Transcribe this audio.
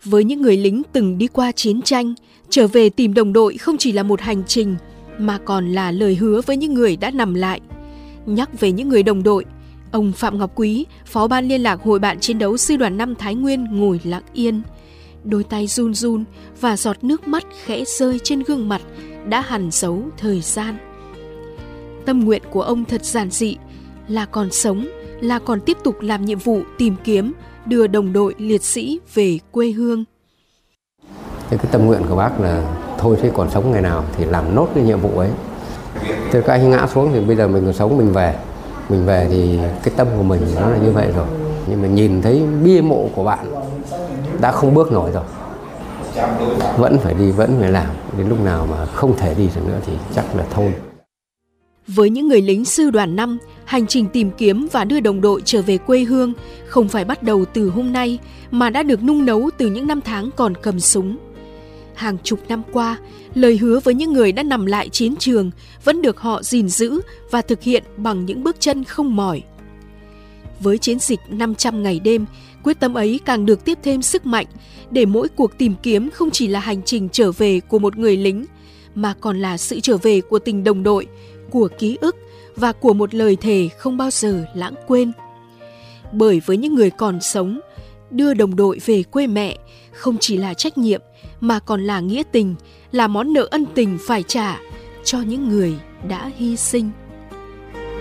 Với những người lính từng đi qua chiến tranh, trở về tìm đồng đội không chỉ là một hành trình, mà còn là lời hứa với những người đã nằm lại. Nhắc về những người đồng đội, ông Phạm Ngọc Quý, Phó Ban Liên lạc Hội bạn Chiến đấu Sư đoàn 5 Thái Nguyên ngồi lặng yên. Đôi tay run run và giọt nước mắt khẽ rơi trên gương mặt đã hằn dấu thời gian. Tâm nguyện của ông thật giản dị, là còn sống, là còn tiếp tục làm nhiệm vụ tìm kiếm, đưa đồng đội liệt sĩ về quê hương. Cái tâm nguyện của bác là thôi thế còn sống ngày nào thì làm nốt cái nhiệm vụ ấy. Thế các anh ngã xuống thì bây giờ mình còn sống, mình về thì cái tâm của mình nó là như vậy rồi. Nhưng mà nhìn thấy bia mộ của bạn đã không bước nổi rồi, vẫn phải đi, vẫn phải làm, đến lúc nào mà không thể đi được nữa thì chắc là thôi. Với những người lính Sư đoàn 5, hành trình tìm kiếm và đưa đồng đội trở về quê hương không phải bắt đầu từ hôm nay, mà đã được nung nấu từ những năm tháng còn cầm súng. Hàng chục năm qua, lời hứa với những người đã nằm lại chiến trường vẫn được họ gìn giữ và thực hiện bằng những bước chân không mỏi. Với chiến dịch 500 ngày đêm, quyết tâm ấy càng được tiếp thêm sức mạnh để mỗi cuộc tìm kiếm không chỉ là hành trình trở về của một người lính, mà còn là sự trở về của tình đồng đội, của ký ức và của một lời thề không bao giờ lãng quên. Bởi với những người còn sống, đưa đồng đội về quê mẹ không chỉ là trách nhiệm mà còn là nghĩa tình, là món nợ ân tình phải trả cho những người đã hy sinh.